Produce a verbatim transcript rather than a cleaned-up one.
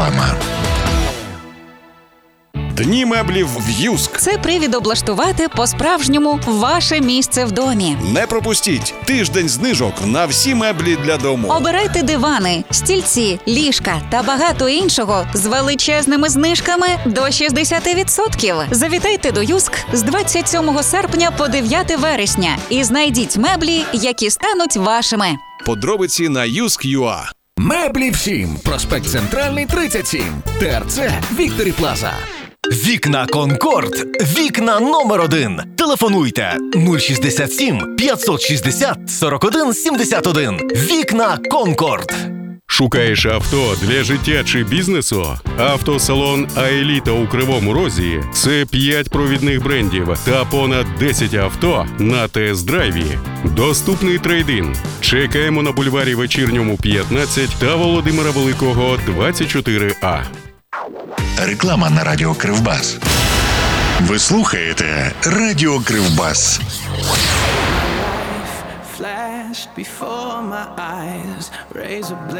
Реклама. Дні меблів в Юск. Це привід облаштувати по-справжньому ваше місце в домі. Не пропустіть тиждень знижок на всі меблі для дому. Обирайте дивани, стільці, ліжка та багато іншого з величезними знижками до шістдесят відсотків. Завітайте до Юск з двадцять сьомого серпня по дев'яте вересня і знайдіть меблі, які стануть вашими. Подробиці на юск крапка ю а. Меблі всім. Проспект Центральний, тридцять сім. ТРЦ Вікторі Плаза. Вікна Конкорд. Вікна номер один. Телефонуйте нуль шістдесят сім п'ятсот шістдесят сорок один сімдесят один. Вікна Конкорд. Шукаєш авто для життя чи бізнесу? Автосалон «Аеліта» у Кривому Розі – це п'ять провідних брендів та понад десять авто на тест-драйві. Доступний трейд-ін. Чекаємо на бульварі Вечірньому, п'ятнадцять та Володимира Великого, двадцять чотири А. Реклама на Радіо Кривбас. Ви слухаєте Радіо Кривбас. Flashed before my eyes, razor blade.